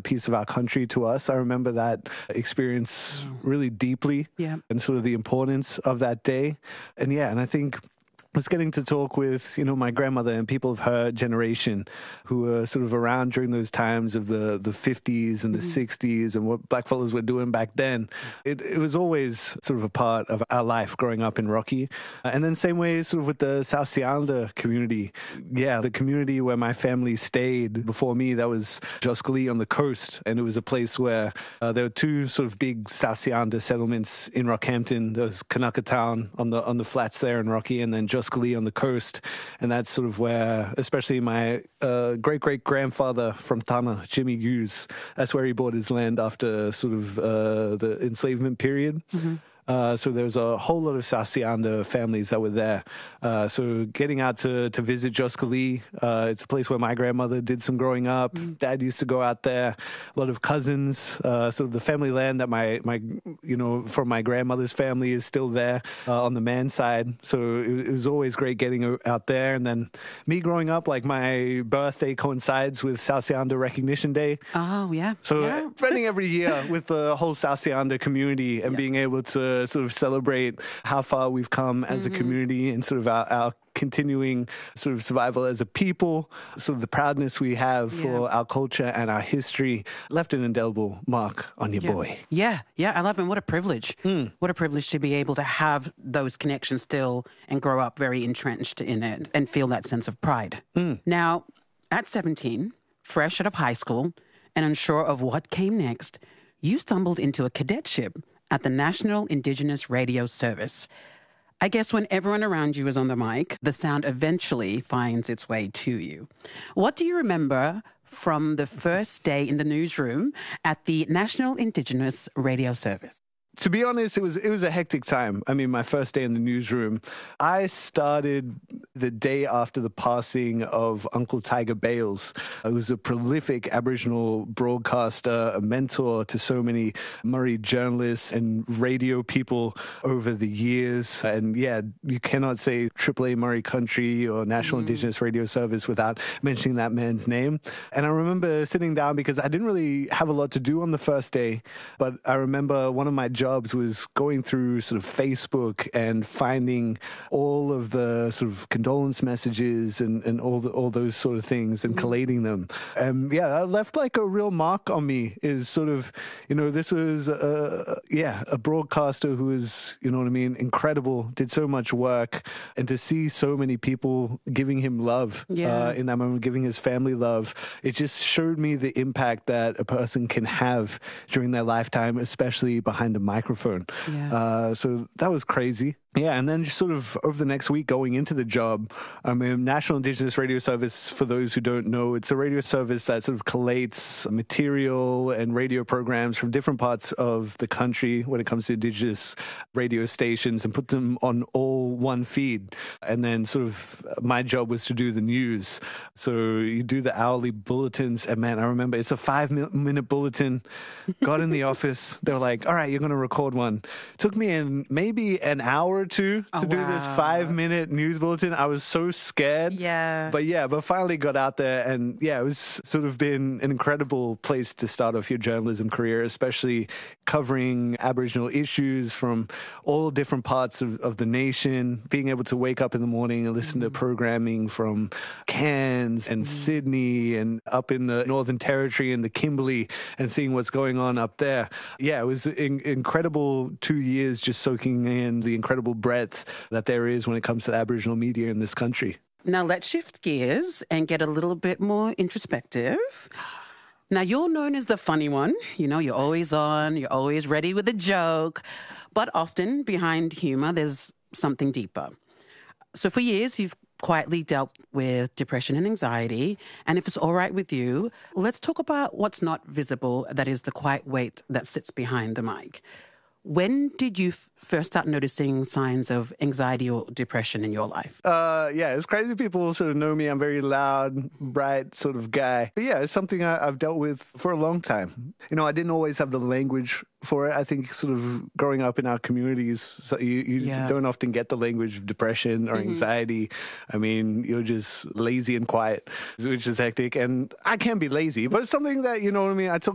piece of our country to us. I remember that experience really deeply and sort of the importance of that day. And I think was getting to talk with, my grandmother and people of her generation who were sort of around during those times of the 50s and the 60s and what blackfellas were doing back then. It was always sort of a part of our life growing up in Rocky. And then same way sort of with the South Sea Islander community. Yeah, the community where my family stayed before me, that was Joscali on the coast. And it was a place where there were two sort of big South Sea Islander settlements in Rockhampton. There was Kanaka Town on the flats there in Rocky, and then Joscali on the coast. And that's sort of where, especially my great-great-grandfather from Tana, Jimmy Hughes, that's where he bought his land after sort of the enslavement period. So there was a whole lot of South Sea Islander families that were there. So getting out to visit Joscali, it's a place where my grandmother did some growing up. Dad used to go out there. A lot of cousins. Sort of the family land that my from my grandmother's family is still there on the man side. So it was always great getting out there. And then me growing up, like my birthday coincides with South Sea Islander Recognition Day. Oh, yeah. So spending every year with the whole South Sea Islander community and being able to sort of celebrate how far we've come as a community and sort of our continuing sort of survival as a people, sort of the proudness we have for our culture and our history left an indelible mark on your boy. Yeah, I love it. What a privilege. What a privilege to be able to have those connections still and grow up very entrenched in it and feel that sense of pride. Now, at 17, fresh out of high school and unsure of what came next, you stumbled into a cadetship at the National Indigenous Radio Service. I guess when everyone around you is on the mic, the sound eventually finds its way to you. What do you remember from the first day in the newsroom at the National Indigenous Radio Service? To be honest, it was a hectic time. I mean, my first day in the newsroom, I started the day after the passing of Uncle Tiger Bales. He was a prolific Aboriginal broadcaster, a mentor to so many Murray journalists and radio people over the years. And you cannot say AAA Murray Country or National Indigenous Radio Service without mentioning that man's name. And I remember sitting down because I didn't really have a lot to do on the first day, but I remember one of my jobs was going through sort of Facebook and finding all of the sort of condolence messages and all those sort of things and collating them. And that left like a real mark on me. Is sort of, this was a broadcaster who was, incredible, did so much work, and to see so many people giving him love in that moment, giving his family love, it just showed me the impact that a person can have during their lifetime, especially behind a microphone. So that was crazy. And then just sort of over the next week going into the job, National Indigenous Radio Service, for those who don't know, it's a radio service that sort of collates material and radio programs from different parts of the country when it comes to Indigenous radio stations and put them on all one feed. And then sort of my job was to do the news. So you do the hourly bulletins. And man, I remember it's a 5-minute bulletin. Got in the office. They were like, all right, you're going to record one. Took me maybe an hour to do this 5-minute news bulletin. I was so scared. But finally got out there, and it was sort of been an incredible place to start off your journalism career, especially covering Aboriginal issues from all different parts of the nation, being able to wake up in the morning and listen to programming from Cairns and Sydney and up in the Northern Territory and the Kimberley and seeing what's going on up there. It was incredible 2 years just soaking in the incredible breadth that there is when it comes to Aboriginal media in this country. Now let's shift gears and get a little bit more introspective. Now you're known as the funny one. You're always on, you're always ready with a joke, but often behind humor there's something deeper. So for years you've quietly dealt with depression and anxiety, and if it's all right with you, let's talk about what's not visible, that is the quiet weight that sits behind the mic. When did you first start noticing signs of anxiety or depression in your life? It's crazy. People sort of know me. I'm a very loud, bright sort of guy. But it's something I've dealt with for a long time. I didn't always have the language for it. I think sort of growing up in our communities, so you don't often get the language of depression or anxiety. I mean, you're just lazy and quiet, which is hectic. And I can be lazy, but it's something that, I took